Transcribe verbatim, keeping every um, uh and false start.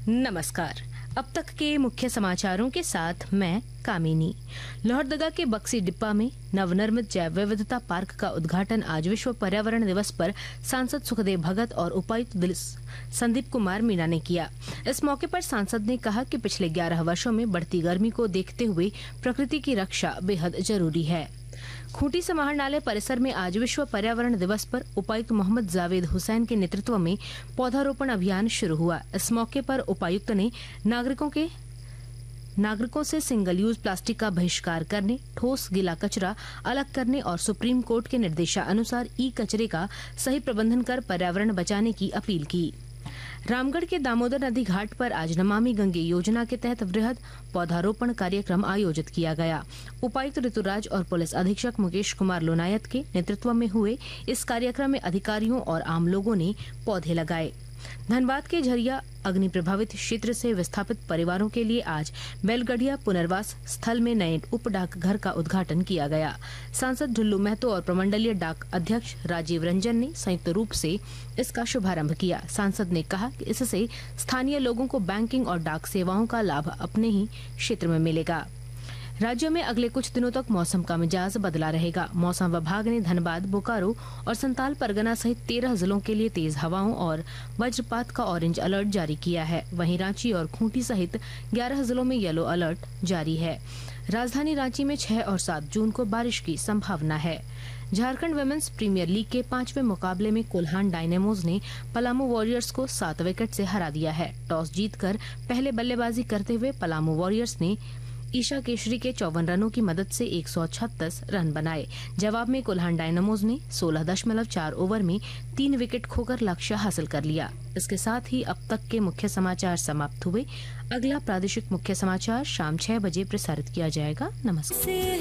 नमस्कार। अब तक के मुख्य समाचारों के साथ मैं कामिनी। लोहरदगा के बक्सी डिप्पा में नवनिर्मित जैव विविधता पार्क का उद्घाटन आज विश्व पर्यावरण दिवस पर सांसद सुखदेव भगत और उपायुक्त संदीप कुमार मीणा ने किया। इस मौके पर सांसद ने कहा कि पिछले ग्यारह वर्षों में बढ़ती गर्मी को देखते हुए प्रकृति की रक्षा बेहद जरूरी है। खूंटी समाहरणालय परिसर में आज विश्व पर्यावरण दिवस पर उपायुक्त मोहम्मद जावेद हुसैन के नेतृत्व में पौधारोपण अभियान शुरू हुआ। इस मौके पर उपायुक्त ने नागरिकों के नागरिकों से सिंगल यूज प्लास्टिक का बहिष्कार करने, ठोस गीला कचरा अलग करने और सुप्रीम कोर्ट के निर्देशानुसार ई कचरे का सही प्रबंधन कर पर्यावरण बचाने की अपील की। रामगढ़ के दामोदर नदी घाट पर आज नमामि गंगे योजना के तहत वृहद पौधारोपण कार्यक्रम आयोजित किया गया। उपायुक्त ऋतुराज और पुलिस अधीक्षक मुकेश कुमार लोनायत के नेतृत्व में हुए इस कार्यक्रम में अधिकारियों और आम लोगों ने पौधे लगाए। धनबाद के झरिया अग्नि प्रभावित क्षेत्र से विस्थापित परिवारों के लिए आज बैलगढ़िया पुनर्वास स्थल में नए उप डाक घर का उद्घाटन किया गया। सांसद ढुल्लू महतो और प्रमंडलीय डाक अध्यक्ष राजीव रंजन ने संयुक्त रूप से इसका शुभारंभ किया। सांसद ने कहा कि इससे स्थानीय लोगों को बैंकिंग और डाक सेवाओं का लाभ अपने ही क्षेत्र में मिलेगा। राज्य में अगले कुछ दिनों तक मौसम का मिजाज बदला रहेगा। मौसम विभाग ने धनबाद, बोकारो और संताल परगना सहित तेरह जिलों के लिए तेज हवाओं और वज्रपात का ऑरेंज अलर्ट जारी किया है। वहीं रांची और खूंटी सहित ग्यारह जिलों में येलो अलर्ट जारी है। राजधानी रांची में छह और सात जून को बारिश की संभावना है। झारखंड वुमेन्स प्रीमियर लीग के पांचवें मुकाबले में कोल्हान डायनेमोज ने पलामू वॉरियर्स को सात विकेट से हरा दिया है। टॉस जीतकर पहले बल्लेबाजी करते हुए पलामू वॉरियर्स ने ईशा केशरी के चौवन रनों की मदद से एक सौ छत्तीस रन बनाए। जवाब में कोल्हान डायनामोज ने सोलह दशमलव चार ओवर में तीन विकेट खोकर लक्ष्य हासिल कर लिया। इसके साथ ही अब तक के मुख्य समाचार समाप्त हुए। अगला प्रादेशिक मुख्य समाचार शाम छह बजे प्रसारित किया जाएगा। नमस्कार।